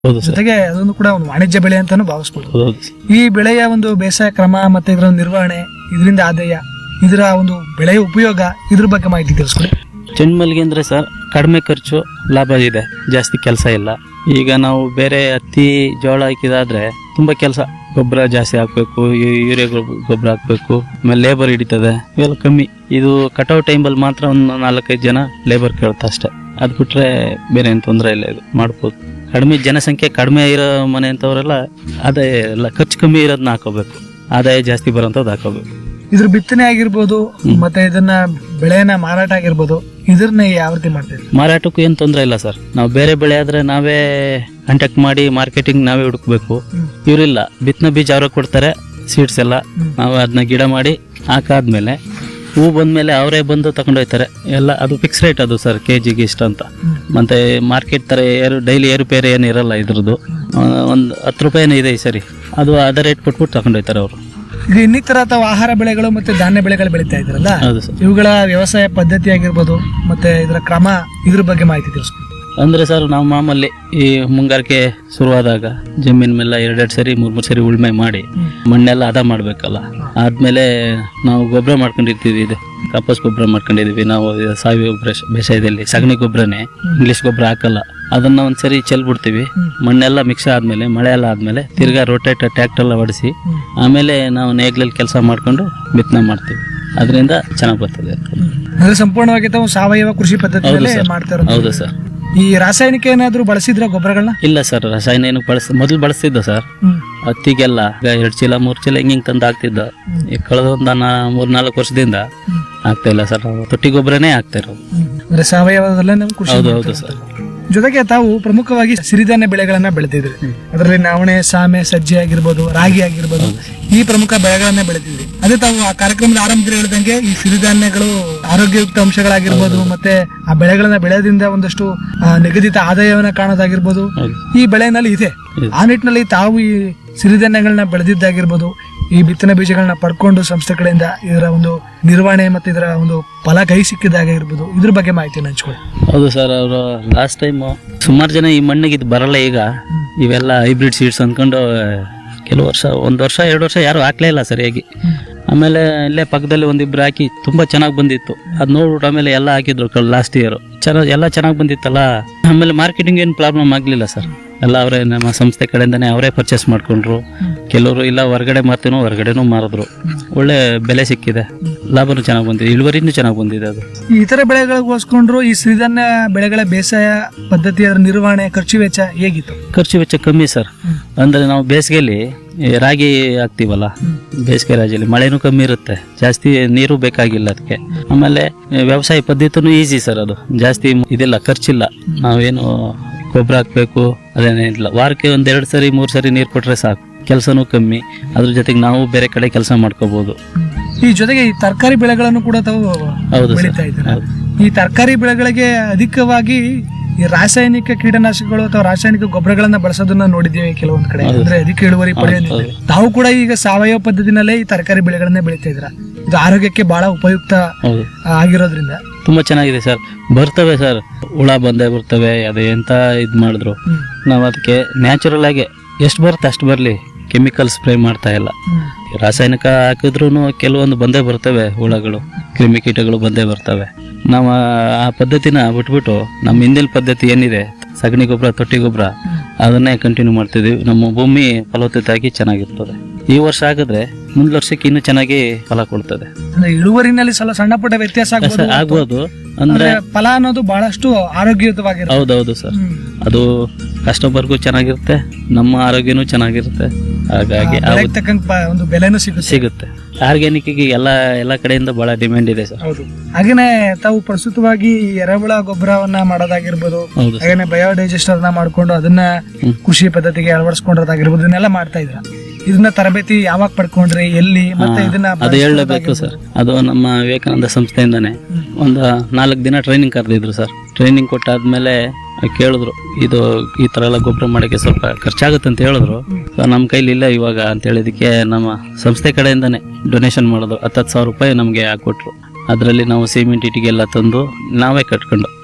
ಹೌದು ಸರ್. ಜೊತೆಗೆ ಅದೊಂದು ಕೂಡ ಒಂದು ವಾಣಿಜ್ಯ ಬೆಳೆ ಅಂತಾನು ಭಾವಿಸ್ಬೋದು. ಹೌದು. ಈ ಬೆಳೆಯ ಒಂದು ಬೇಸಾಯ ಕ್ರಮ ಮತ್ತೆ ಇದರ ನಿರ್ವಹಣೆ, ಇದರಿಂದ ಆದಾಯ, ಇದರ ಒಂದು ಬೆಳೆಯ ಉಪಯೋಗ, ಇದ್ರ ಬಗ್ಗೆ ಮಾಹಿತಿ ತಿಳಿಸ್ಕೊಡಿ. ಚೆಂಡು ಮಲ್ಲಿಗೆ ಅಂದ್ರೆ ಸರ್ ಕಡಿಮೆ ಖರ್ಚು, ಲಾಭ ಇದೆ, ಜಾಸ್ತಿ ಕೆಲಸ ಇಲ್ಲ. ಈಗ ನಾವು ಬೇರೆ ಹತ್ತಿ ಜೋಳ ಹಾಕಿದಾದ್ರೆ ತುಂಬಾ ಕೆಲಸ, ಗೊಬ್ಬರ ಜಾಸ್ತಿ ಹಾಕ್ಬೇಕು, ಯೂರಿಯಾ ಗೊಬ್ಬರ ಹಾಕ್ಬೇಕು, ಆಮೇಲೆ ಲೇಬರ್ ಹಿಡಿತದೆ, ಇವೆಲ್ಲ ಕಮ್ಮಿ. ಇದು ಕಟಾವ್ ಟೈಮಲ್ಲಿ ಮಾತ್ರ ಒಂದು 4-5 ಜನ ಲೇಬರ್ ಕೇಳುತ್ತೆ ಅಷ್ಟೇ. ಅದ್ ಬಿಟ್ರೆ ಬೇರೆ ಏನ್ ತೊಂದರೆ ಇಲ್ಲ, ಇದು ಮಾಡ್ಬೋದು. ಕಡಿಮೆ ಜನಸಂಖ್ಯೆ ಕಡಿಮೆ ಇರೋ ಮನೆ ಅಂತವ್ರೆಲ್ಲ ಆದಾಯ ಎಲ್ಲ ಖರ್ಚು ಕಮ್ಮಿ ಇರೋದನ್ನ ಹಾಕೋಬೇಕು, ಆದಾಯ ಜಾಸ್ತಿ ಬರೋಂಥದ್ದು ಹಾಕೋಬೇಕು. ಇದ್ರ ಬಿತ್ತನೆ ಆಗಿರ್ಬೋದು, ಮತ್ತೆ ಇದನ್ನ ಬೆಳೆಯನ್ನ ಮಾರಾಟ ಆಗಿರ್ಬೋದು, ಇದನ್ನ ಯಾವ ರೀತಿ ಮಾಡ್ತೀವಿ? ಮಾರಾಟಕ್ಕೂ ಏನ್ ತೊಂದರೆ ಇಲ್ಲ ಸರ್. ನಾವು ಬೇರೆ ಬೆಳೆ ಆದ್ರೆ ನಾವೇ ಕಾಂಟ್ಯಾಕ್ಟ್ ಮಾಡಿ ಮಾರ್ಕೆಟಿಂಗ್ ನಾವೇ ಹುಡುಕ್ಬೇಕು. ಇವರಿಲ್ಲ, ಬಿತ್ತನೆ ಬೀಜ ಅವ್ರಿಗೆ ಕೊಡ್ತಾರೆ, ಸೀಡ್ಸ್ ಎಲ್ಲ ನಾವು ಅದನ್ನ ಗಿಡ ಮಾಡಿ ಹಾಕಾದ್ಮೇಲೆ ಹೂ ಬಂದ್ಮೇಲೆ ಅವರೇ ಬಂದು ತಗೊಂಡೋಗ್ತಾರೆ ಎಲ್ಲ. ಅದು ಫಿಕ್ಸ್ ರೇಟ್ ಅದು ಸರ್, ಕೆಜಿಗೆ ಇಷ್ಟ ಅಂತ. ಮತ್ತೆ ಮಾರ್ಕೆಟ್ ತರ ಡೈಲಿ ಏರುಪೇರು ಏನು ಇರಲ್ಲ ಇದ್ರದ್ದು. ಒಂದು 10 ರೂಪಾಯಿನೇ ಇದೆ ಈ ಸರಿ, ಅದು ಅದೇ ರೇಟ್ ಕೊಟ್ಬಿಟ್ಟು ತಗೊಂಡೋಗ್ತಾರೆ ಅವರು. ಈಗ ಇನ್ನಿತರ ಅಥವಾ ಆಹಾರ ಬೆಳೆಗಳು ಮತ್ತೆ ಧಾನ್ಯ ಬೆಳೆಗಳು ಬೆಳೀತಾ ಇದ್ರಲ್ಲ, ಇವುಗಳ ವ್ಯವಸಾಯ ಪದ್ಧತಿ ಆಗಿರ್ಬೋದು ಮತ್ತೆ ಇದರ ಕ್ರಮ, ಇದ್ರ ಬಗ್ಗೆ ಮಾಹಿತಿ ತಿಳಿಸ್ಕೊಡಿ. ಅಂದ್ರೆ ಸರ್ ನಾವು ಮಾಮೂಲಿ ಈ ಮುಂಗಾರಿಕೆ ಶುರುವಾದಾಗ ಜಮೀನ್ ಮೇಲೆ 2 ಸರಿ 3 ಸರಿ ಉಳ್ಮೆ ಮಾಡಿ ಮಣ್ಣೆಲ್ಲ ಹದ ಮಾಡ್ಬೇಕಲ್ಲ. ಆದ್ಮೇಲೆ ನಾವು ಗೊಬ್ಬರ ಮಾಡ್ಕೊಂಡಿರ್ತೀವಿ, ಇದೆ ಕಾಂಪೋಸ್ ಗೊಬ್ಬರ ಮಾಡ್ಕೊಂಡಿದೀವಿ ನಾವು. ಸಾವಯವ ಗೊಬ್ಬರ ಬೇಸಾಯದಲ್ಲಿ ಸಗಣಿ ಗೊಬ್ಬರನೇ, ಇಂಗ್ಲಿಷ್ ಗೊಬ್ಬರ ಹಾಕಲ್ಲ. ಅದನ್ನ ಒಂದ್ಸರಿ ಚೆಲ್ಬಿಡ್ತೀವಿ, ಮಣ್ಣೆಲ್ಲ ಮಿಕ್ಸ್ ಆದ್ಮೇಲೆ, ಮಳೆ ಎಲ್ಲ ಆದ್ಮೇಲೆ ತಿರ್ಗಾ ರೋಟೇಟರ್ ಟ್ರ್ಯಾಕ್ಟರ್ ಎಲ್ಲ ಹೊಡಿಸಿ ಆಮೇಲೆ ನಾವು ನೇಗ್ಲಲ್ಲಿ ಕೆಲಸ ಮಾಡ್ಕೊಂಡು ಬಿತ್ತನೆ ಮಾಡ್ತೀವಿ. ಅದರಿಂದ ಚೆನ್ನಾಗಿ ಬರ್ತದೆ. ಅಂದ್ರೆ ಸಂಪೂರ್ಣವಾಗಿ ತಾವು ಸಾವಯವ ಕೃಷಿ ಪದ್ಧತಿಯಲ್ಲೇ ಮಾಡ್ತಾ ಇರೋದು? ಹೌದು ಸರ್. ಈ ರಾಸಾಯನಿಕ ಏನಾದ್ರು ಬಳಸಿದ್ರ ಗೊಬ್ಬರಗಳನ್ನ? ಇಲ್ಲ ಸರ್, ರಾಸಾಯನ ಏನು ಮೊದಲು ಬಳಸ್ತಿದ್ದ ಸರ್. ಹತ್ತಿಗೆಲ್ಲ 2 ಚೀಲ 3 ಚೀಲ ಹಿಂಗ್ ತಂದು ಹಾಕ್ತಿದ್ದ. ಈ ಕಳೆದ ಒಂದು 3-4 ವರ್ಷದಿಂದ ಆಗ್ತಾ ಇಲ್ಲ ಸರ್, ನಾವು ತೊಟ್ಟಿ ಗೊಬ್ಬರನೇ ಹಾಕ್ತಾ ಇರೋದು. ಅಂದ್ರೆ ಸಾವಯವದಲ್ಲೇ ನಾವು ಕೃಷಿ. ಹೌದು ಸರ್. ಜೊತೆಗೆ ತಾವು ಪ್ರಮುಖವಾಗಿ ಸಿರಿಧಾನ್ಯ ಬೆಳೆಗಳನ್ನ ಬೆಳೆದಿದ್ರಿ. ಅದರಲ್ಲಿ ನವಣೆ, ಸಾಮೆ, ಸಜ್ಜೆ ಆಗಿರ್ಬೋದು, ರಾಗಿ ಆಗಿರ್ಬೋದು, ಈ ಪ್ರಮುಖ ಬೆಳೆಗಳನ್ನ ಬೆಳೆದಿದ್ರಿ. ಅದೇ ತಾವು ಆ ಕಾರ್ಯಕ್ರಮದ ಆರಂಭದಲ್ಲಿ ಹೇಳಿದಂಗೆ ಈ ಸಿರಿಧಾನ್ಯಗಳು ಆರೋಗ್ಯಯುಕ್ತ ಅಂಶಗಳಾಗಿರ್ಬೋದು, ಮತ್ತೆ ಆ ಬೆಳೆಗಳನ್ನ ಬೆಳೆಯೋದ್ರಿಂದ ಒಂದಷ್ಟು ನಿಗದಿತ ಆದಾಯವನ್ನ ಕಾಣೋದಾಗಿರ್ಬೋದು ಈ ಬೆಳೆನಲ್ಲಿ ಇದೆ. ಆ ನಿಟ್ಟಿನಲ್ಲಿ ತಾವು ಈ ಸಿರಿಧಾನ್ಯಗಳನ್ನ ಬೆಳೆದಿದ್ದಾಗಿರ್ಬೋದು, ಈ ಬಿತ್ತನೆ ಬೀಜಗಳನ್ನ ಪಡ್ಕೊಂಡು ಸಂಸ್ಥೆ ಕಡೆಯಿಂದ ಇದರ ಒಂದು ನಿರ್ವಹಣೆ ಮತ್ತೆ ಇದರ ಒಂದು ಫಲ ಕೈ ಸಿಕ್ಕಿದಾಗಿರ್ಬೋದು, ಇದ್ರ ಬಗ್ಗೆ ಮಾಹಿತಿಯನ್ನು ಹಂಚ್ಕೊಳ್ಳಿ. ಹೌದು ಸರ್, ಅವರು ಲಾಸ್ಟ್ ಟೈಮ್ ಸುಮಾರು ಜನ ಈ ಮಣ್ಣಿಗೆ ಇದು ಬರಲ್ಲ, ಈಗ ಇವೆಲ್ಲ ಹೈಬ್ರಿಡ್ ಸೀಡ್ಸ್ ಅಂದ್ಕೊಂಡು ಕೆಲವು ವರ್ಷ 1 ವರ್ಷ 2 ವರ್ಷ ಯಾರು ಹಾಕ್ಲೇ ಇಲ್ಲ ಸರಿಯಾಗಿ. ಆಮೇಲೆ ಇಲ್ಲೇ ಪಕ್ಕದಲ್ಲಿ ಒಂದಿಬ್ರು ಹಾಕಿ ತುಂಬಾ ಚೆನ್ನಾಗಿ ಬಂದಿತ್ತು. ಅದ್ ನೋಡ್ಬಿಟ್ಟು ಆಮೇಲೆ ಎಲ್ಲ ಹಾಕಿದ್ರು ಲಾಸ್ಟ್ ಇಯರ್. ಎಲ್ಲ ಚೆನ್ನಾಗಿ ಬಂದಿತ್ತಲ್ಲ. ಆಮೇಲೆ ಮಾರ್ಕೆಟಿಂಗ್ ಏನು ಪ್ರಾಬ್ಲಮ್ ಆಗ್ಲಿಲ್ಲ ಸರ್. ಎಲ್ಲ ಅವರೇ ನಮ್ಮ ಸಂಸ್ಥೆ ಕಡೆಯಿಂದಾನೆ ಅವರೇ ಪರ್ಚೇಸ್ ಮಾಡ್ಕೊಂಡ್ರು. ಕೆಲವರು ಇಲ್ಲ ಹೊರಗಡೆ ಮಾರ್ತೀನೋ ಹೊರಗಡೆನೂ ಮಾರಿದ್ರು. ಒಳ್ಳೆ ಬೆಲೆ ಸಿಕ್ಕಿದೆ, ಲಾಭನೂ ಚೆನ್ನಾಗಿ ಬಂದಿದೆ, ಇಳುವರಿನೂ ಚೆನ್ನಾಗಿ ಬಂದಿದೆ. ಅದು ಈ ಇತರ ಬೆಳೆಗಳಿಗೋಸ್ಕೊಂಡ್ರು ಈ ಸಿರಿಧಾನ್ಯ ಬೆಳೆಗಳ ಬೇಸಾಯ ಪದ್ಧತಿ, ಅದರ ನಿರ್ವಹಣೆ, ಖರ್ಚು ವೆಚ್ಚ ಹೇಗಿತ್ತು? ಖರ್ಚು ವೆಚ್ಚ ಕಮ್ಮಿ ಸರ್. ಅಂದ್ರೆ ನಾವು ಬೇಸಿಗೆಯಲ್ಲಿ ರಾಗಿ ಹಾಕ್ತಿವಲ್ಲ, ಬೇಸಿಗೆ ರಾಜಿಯಲ್ಲಿ ಮಳೆನೂ ಕಮ್ಮಿ ಇರುತ್ತೆ, ಜಾಸ್ತಿ ನೀರು ಬೇಕಾಗಿಲ್ಲ ಅದಕ್ಕೆ. ಆಮೇಲೆ ವ್ಯವಸಾಯ ಪದ್ಧತಿನೂ ಈಸಿ ಸರ್, ಅದು ಜಾಸ್ತಿ ಇದಿಲ್ಲ, ಖರ್ಚಿಲ್ಲ. ನಾವೇನು ಗೊಬ್ಬರ ಹಾಕ್ಬೇಕು ಅದೇನಿಲ್ಲ, ವಾರಕ್ಕೆ 1-2 ಸರಿ 3 ಸರಿ ನೀರು ಕೊಟ್ರೆ ಸಾಕು, ಕೆಲಸನೂ ಕಮ್ಮಿ. ಅದ್ರ ಜೊತೆಗೆ ನಾವು ಬೇರೆ ಕಡೆ ಕೆಲಸ ಮಾಡ್ಕೋಬಹುದು. ಈ ಜೊತೆಗೆ ಈ ತರಕಾರಿ ಬೆಳೆಗಳನ್ನು ಕೂಡ ತಾವು ಬೆಳೀತಾ ಇದ್ದಾರೆ. ಈ ತರಕಾರಿ ಬೆಳೆಗಳಿಗೆ ಅಧಿಕವಾಗಿ ಈ ರಾಸಾಯನಿಕ ಕೀಟನಾಶಕಗಳು ಅಥವಾ ರಾಸಾಯನಿಕ ಗೊಬ್ಬರಗಳನ್ನ ಬಳಸೋದನ್ನ ನೋಡಿದ್ದೇವೆ ಕೆಲವೊಂದ್ ಕಡೆ, ಅಂದ್ರೆ ಅಧಿಕ ಇಳುವರಿ ಪಡೆಯೋದಿಲ್ಲ. ತಾವು ಕೂಡ ಈಗ ಸಾವಯವ ಪದ್ಧತಿನಲ್ಲೇ ಈ ತರಕಾರಿ ಬೆಳೆಗಳನ್ನೇ ಬೆಳೀತಾ ಇದ್ರ. ಇದು ಆರೋಗ್ಯಕ್ಕೆ ಬಹಳ ಉಪಯುಕ್ತ ಆಗಿರೋದ್ರಿಂದ ತುಂಬಾ ಚೆನ್ನಾಗಿದೆ ಸರ್. ಬರ್ತವೆ ಸರ್, ಹುಳ ಬಂದೇ ಬರ್ತವೆ, ಅದೇ ಎಂತ ಇದ್ ಮಾಡಿದ್ರು ನಾವು ಅದಕ್ಕೆ ನ್ಯಾಚುರಲ್ ಆಗಿ ಎಷ್ಟು ಬರುತ್ತೆ ಅಷ್ಟು ಬರ್ಲಿ, ಕೆಮಿಕಲ್ ಸ್ಪ್ರೇ ಮಾಡ್ತಾ ಇಲ್ಲ. ರಾಸಾಯನಿಕ ಹಾಕಿದ್ರು ಕೆಲವೊಂದು ಬಂದೇ ಬರ್ತವೆ, ಹುಳಗಳು ಕ್ರಿಮಿಕೀಟಗಳು ಬಂದೇ ಬರ್ತವೆ. ನಾವು ಆ ಪದ್ಧತಿನ ಬಿಟ್ಬಿಟ್ಟು ನಮ್ಮ ಹಿಂದಿನ ಪದ್ಧತಿ ಏನಿದೆ ಸಗಣಿ ಗೊಬ್ಬರ, ತೊಟ್ಟಿ ಗೊಬ್ಬರ, ಅದನ್ನೇ ಕಂಟಿನ್ಯೂ ಮಾಡ್ತಿದೀವಿ. ನಮ್ಮ ಭೂಮಿ ಫಲವತ್ತತೆಯಾಗಿ ಚೆನ್ನಾಗಿರ್ತದೆ. ಈ ವರ್ಷ ಆಗಿದ್ರೆ ಮುಂದಿನ ವರ್ಷಕ್ಕೆ ಇನ್ನೂ ಚೆನ್ನಾಗಿ ಫಲ ಕೊಡ್ತದೆ. ಇಳುವರಿನಲ್ಲಿ ಸಣ್ಣ ಪುಟ್ಟ ವ್ಯತ್ಯಾಸ ಆಗ್ಬೋದು, ಅಂದ್ರೆ ಫಲ ಅನ್ನೋದು ಬಹಳಷ್ಟು ಆರೋಗ್ಯಯುತವಾಗಿರುತ್ತೆ. ಹೌದೌದು ಸರ್, ಅದು ಕಸ್ಟಮರ್ಗೂ ಚೆನ್ನಾಗಿರುತ್ತೆ, ನಮ್ಮ ಆರೋಗ್ಯನೂ ಚೆನ್ನಾಗಿರುತ್ತೆ. ಹಾಗಾಗಿ ಒಂದು ಬೆಲೆನೂ ಸಿಗುತ್ತೆ. ಆರ್ಗ್ಯಾನಿಕ್ ಎಲ್ಲ ಕಡೆಯಿಂದ ಬಹಳ ಡಿಮ್ಯಾಂಡ್ ಇದೆ ಸರ್. ಹೌದು. ಹಾಗೇನೆ ತಾವು ಪ್ರಸ್ತುತವಾಗಿ ಎರೆಹುಳ ಗೊಬ್ಬರವನ್ನ ಮಾಡೋದಾಗಿರ್ಬೋದು, ಹಾಗೇನೆ ಬಯೋಡೈಜೆಸ್ಟರ್ ಮಾಡ್ಕೊಂಡು ಅದನ್ನ ಕೃಷಿ ಪದ್ಧತಿಗೆ ಅಳವಡಿಸ್ಕೊಂಡಿರೋದಾಗಿರ್ಬೋದು, ಇದನ್ನೆಲ್ಲ ಮಾಡ್ತಾ ಇದ್ರ. ಇದನ್ನ ತರಬೇತಿ ಯಾವಾಗ ಪಡ್ಕೊಂಡ್ರಿ, ಎಲ್ಲಿ, ಮತ್ತೆ ಇದನ್ನ ಅದು ಹೇಳಬೇಕು ಸರ್. ಅದು ನಮ್ಮ ವಿವೇಕಾನಂದ ಸಂಸ್ಥೆಯಿಂದಾನೆ ಒಂದು 4 ದಿನ ಟ್ರೈನಿಂಗ್ ಕರೆದಿದ್ರು ಸರ್. ಟ್ರೈನಿಂಗ್ ಕೊಟ್ಟಾದ್ಮೇಲೆ ಕೇಳಿದ್ರು, ಇದು ಈ ತರ ಎಲ್ಲ ಗೊಬ್ಬರ ಮಾಡಕ್ಕೆ ಸ್ವಲ್ಪ ಖರ್ಚಾಗುತ್ತೆ ಅಂತ ಹೇಳಿದ್ರು. ನಮ್ಮ ಕೈಲಿ ಇಲ್ಲ ಇವಾಗ ಅಂತ ಹೇಳಿದಕ್ಕೆ ನಮ್ಮ ಸಂಸ್ಥೆ ಕಡೆಯಿಂದಾನೆ ಡೊನೇಷನ್ ಮಾಡೋದು 10,000 ರೂಪಾಯಿ ನಮ್ಗೆ ಹಾಕೊಟ್ರು. ಅದರಲ್ಲಿ ನಾವು ಸಿಮೆಂಟ್ ಇಟ್ಟಿಗೆಲ್ಲ ತಂದು ನಾವೇ ಕಟ್ಕೊಂಡು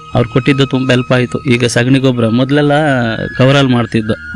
ಅವ್ರು ಕೊಟ್ಟಿದ್ದು ತುಂಬ ಹೆಲ್ಪ್ ಆಯಿತು. ಈಗ ಸಗಣಿ ಗೊಬ್ಬರ ಮೊದಲೆಲ್ಲ ಕವರಲ್ಲಿ ಮಾಡ್ತಿದ್ದು,